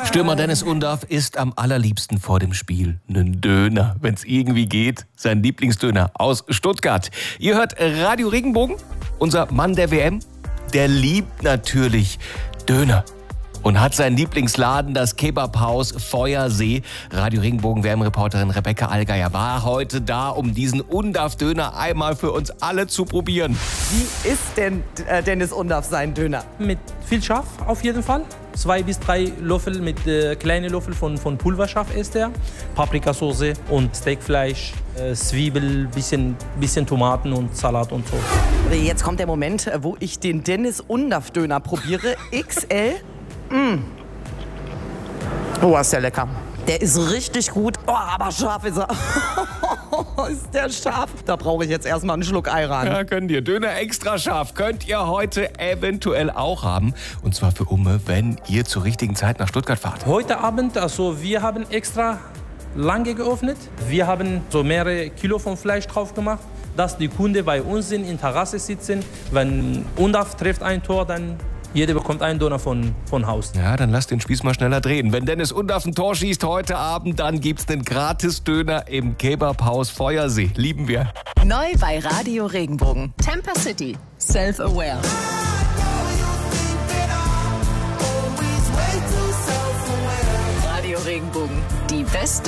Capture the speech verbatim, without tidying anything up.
Stürmer Dennis Undaff isst am allerliebsten vor dem Spiel einen Döner, wenn es irgendwie geht. Sein Lieblingsdöner aus Stuttgart. Ihr hört Radio Regenbogen, unser Mann der W M. Der liebt natürlich Döner und hat seinen Lieblingsladen, das Kebabhaus Feuersee. Radio Regenbogen W M-Reporterin Rebecca Allgeier war heute da, um diesen Undaff-Döner einmal für uns alle zu probieren. Wie ist denn äh, Dennis Undaff sein Döner? Mit viel Schaf auf jeden Fall. Zwei bis drei Löffel mit äh, kleinen Löffel von, von Pulverschaf ist er. Paprikasauce und Steakfleisch, äh, Zwiebel, bisschen, bisschen Tomaten und Salat und so. Jetzt kommt der Moment, wo ich den Dennis Undaff Döner probiere. X L. Mm. Oh, ist der lecker. Der ist richtig gut. Oh, aber scharf ist er. Ist der scharf? Da brauche ich jetzt erstmal einen Schluck Ayran. Ja, könnt ihr. Döner extra scharf könnt ihr heute eventuell auch haben. Und zwar für Umme, wenn ihr zur richtigen Zeit nach Stuttgart fahrt. Heute Abend, also wir haben extra lange geöffnet. Wir haben so mehrere Kilo von Fleisch drauf gemacht, dass die Kunden bei uns sind, in Terrasse sitzen. Wenn Undaff trifft ein Tor, dann jeder bekommt einen Döner von, von Haus. Ja, dann lasst den Spieß mal schneller drehen. Wenn Dennis Undaff ein Tor schießt heute Abend, dann gibt's einen Gratis-Döner im Kebabhaus Feuersee. Lieben wir. Neu bei Radio Regenbogen. Temper City. Self-aware. Radio Regenbogen. Die beste